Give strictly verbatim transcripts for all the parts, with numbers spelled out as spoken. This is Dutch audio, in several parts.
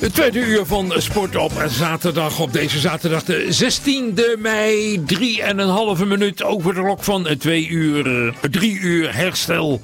Het tweede uur van Sport op zaterdag. Op deze zaterdag de zestiende mei. Drie en een halve minuut over de klok van twee uur. Drie uur herstel.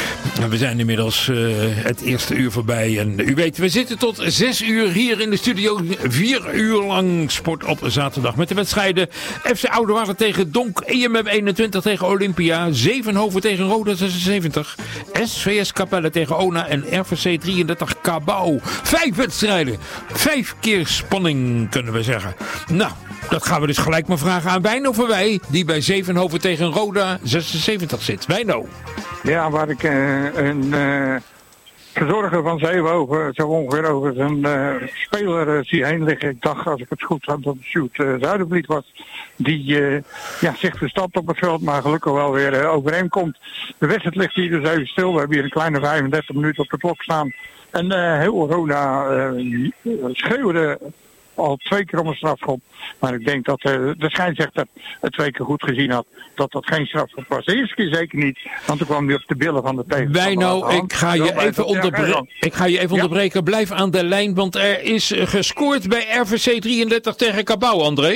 We zijn inmiddels uh, het eerste uur voorbij. En u weet, we zitten tot zes uur hier in de studio. Vier uur lang Sport op zaterdag. Met de wedstrijden F C Oudewater tegen Donk. E M M eenentwintig tegen Olympia. Zevenhoven tegen Roda zesenzeventig. S V S Capelle tegen Ona. En R V C drieëndertig Cabau. Vijf wedstrijden. Vijf keer spanning, kunnen we zeggen. Nou, dat gaan we dus gelijk maar vragen aan Wijno van Wij, die bij Zevenhoven tegen Roda zesenzeventig zit. Wijno. Ja, waar ik uh, een uh, verzorger van Zevenhoven zo ongeveer over zijn uh, speler uh, zie heen liggen. Ik dacht, als ik het goed had, dat het Sjoerd uh, Zuidervliet was. Die uh, ja, zich verstapt op het veld, maar gelukkig wel weer uh, overeenkomt. De wedstrijd ligt hier dus even stil. We hebben hier een kleine vijfendertig minuten op de klok staan. En uh, heel Roda uh, schreeuwde al twee keer om een strafschop. Maar ik denk dat uh, de scheidsrechter het twee keer goed gezien had. Dat dat geen strafschop was. De eerste keer zeker niet. Want toen kwam hij op de billen van de tegenstander. Wijno, ik ga je even, onderbre- ik ga je even ja. onderbreken. Blijf aan de lijn, want er is gescoord bij R V C drieëndertig tegen Cabau, André.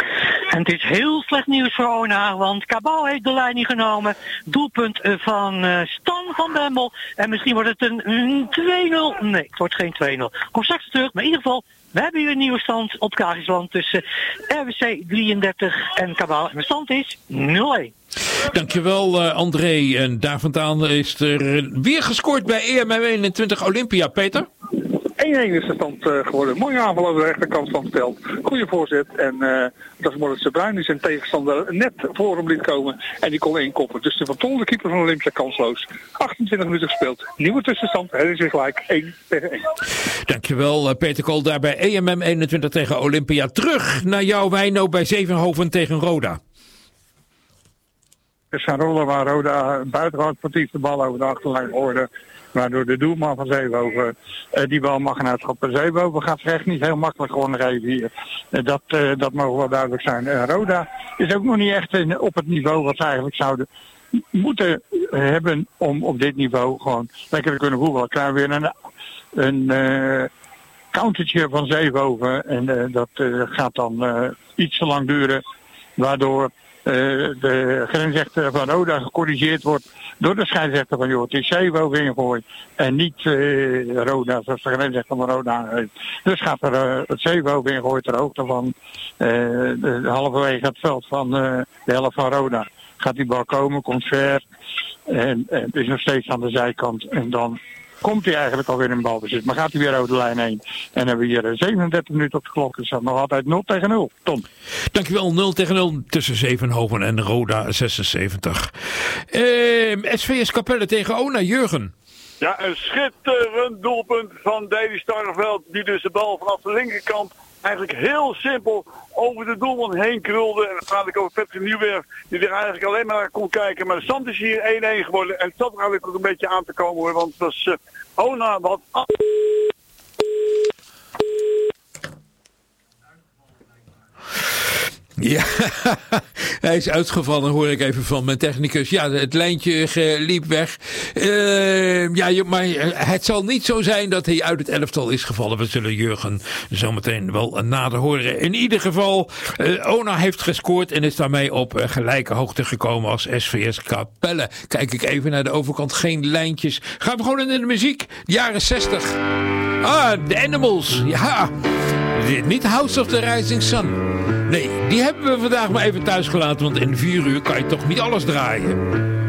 En het is heel slecht nieuws voor Ona, want Cabau heeft de leiding genomen. Doelpunt van uh, Stan van Bemmel. En misschien wordt het een, een twee nul. Nee, het wordt geen twee nul. Kom straks terug, maar in ieder geval, we hebben hier een nieuwe stand op Kagisland tussen R V C drieëndertig en Cabau. En de stand is nul-een. Dankjewel uh, André. En daar vandaan is er weer gescoord bij E M M eenentwintig Olympia, Peter. één-één is de stand uh, geworden. Mooie aanval over de rechterkant van het veld. Goede voorzet. En uh, dat is Moritz de Bruin die zijn tegenstander net voor hem liet komen. En die kon één koppen. Dus de Van Tol, de keeper van Olympia, kansloos. achtentwintig minuten gespeeld. Nieuwe tussenstand. Het is weer gelijk één tegen één. Dankjewel uh, Peter Kool. Daar bij E M M eenentwintig tegen Olympia. Terug naar jou Wijno bij Zevenhoven tegen Roda. Er zijn rollen waar Roda buitengewoon sportief de bal over de achterlijn hoorde. Waardoor de doelman van Zevenhoven uh, die bal mag gaan uitschoppen. Zevenhoven gaat zich echt niet heel makkelijk gewoon geven hier. Uh, dat, uh, dat mogen wel duidelijk zijn. Uh, Roda is ook nog niet echt in, op het niveau wat ze eigenlijk zouden moeten hebben om op dit niveau gewoon lekker te kunnen voetballen. Krijgen we weer een, een uh, countertje van Zevenhoven. En uh, dat uh, gaat dan uh, iets te lang duren. Waardoor uh, de grensrechter van Roda gecorrigeerd wordt door de scheidsrechter van joh, het is Zevenhoven ingooid en niet uh, Roda, zoals de grensrechter van Roda aangeeft. Dus gaat er uh, het Zevenhoven ingooid ter hoogte van uh, de, de halverwege het veld van uh, de helft van Roda. Gaat die bal komen, komt ver en, en het is nog steeds aan de zijkant en dan komt hij eigenlijk alweer in balbezit. Maar gaat hij weer over de lijn heen. En hebben we hier zevenendertig minuten op de klok. Dus dat nog altijd nul tegen nul. Tom. Dankjewel, nul tegen nul tussen Zevenhoven en Roda zesenzeventig. Uh, S V S Capelle tegen Ona, Jurgen. Ja, een schitterend doelpunt van Davy Starreveld. Die dus de bal vanaf de linkerkant eigenlijk heel simpel over de doelman heen krulde. En dan praat ik over Patrick Nieuwwerf, die er eigenlijk alleen maar kon kijken. Maar de stand is hier één-één geworden. En het zat er eigenlijk ook een beetje aan te komen hoor. Want het was uh, Ona wat... Ja, hij is uitgevallen, hoor ik even van mijn technicus. Ja, het lijntje liep weg. Uh, ja, maar het zal niet zo zijn dat hij uit het elftal is gevallen. We zullen Jurgen zometeen wel nader horen. In ieder geval, uh, Ona heeft gescoord en is daarmee op uh, gelijke hoogte gekomen als S V S Capelle. Kijk ik even naar de overkant, geen lijntjes. Gaan we gewoon in de muziek, de jaren zestig. Ah, The Animals, ja. Niet House of the Rising Sun. Nee, die hebben we vandaag maar even thuis gelaten, want in vier uur kan je toch niet alles draaien.